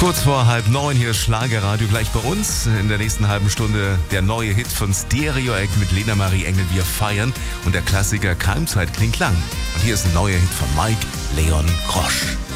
Kurz vor 8:30 hier Schlagerradio, gleich bei uns. In der nächsten halben Stunde der neue Hit von Stereo Egg mit Lena Marie Engel, Wir feiern. Und der Klassiker Keimzeit klingt lang. Und hier ist ein neuer Hit von Mike Leon Grosch.